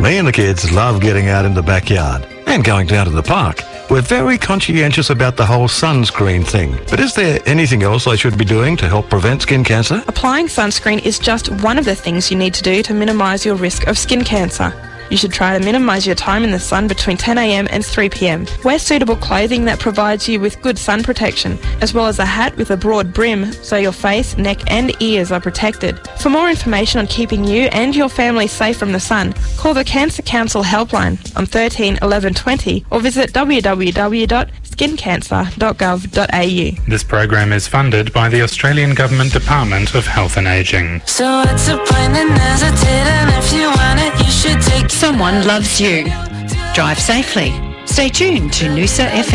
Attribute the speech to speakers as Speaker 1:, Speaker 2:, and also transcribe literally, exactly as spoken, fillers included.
Speaker 1: Me and the kids love getting out in the backyard and going down to the park. We're very conscientious about the whole sunscreen thing. But is there anything else I should be doing to help prevent skin cancer?
Speaker 2: Applying sunscreen is just one of the things you need to do to minimise your risk of skin cancer. You should try to minimise your time in the sun between ten a m and three p m. Wear suitable clothing that provides you with good sun protection, as well as a hat with a broad brim so your face, neck and ears are protected. For more information on keeping you and your family safe from the sun, call the Cancer Council helpline on thirteen eleven twenty or visit w w w dot skin cancer dot gov dot a u.
Speaker 3: This program is funded by the Australian Government Department of Health and Ageing.
Speaker 4: So what's the point in hesitating? If you want it, you should take it.
Speaker 5: Someone loves you. Drive safely. Stay tuned to Noosa F M.